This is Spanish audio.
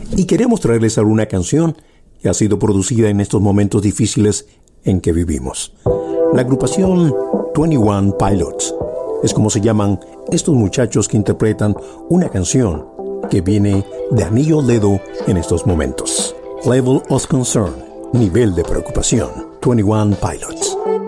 y queremos traerles ahora una canción que ha sido producida en estos momentos difíciles en que vivimos. La agrupación 21 Pilots es como se llaman estos muchachos que interpretan una canción que viene de anillo al dedo en estos momentos. Level of Concern, nivel de preocupación. 21 Pilots.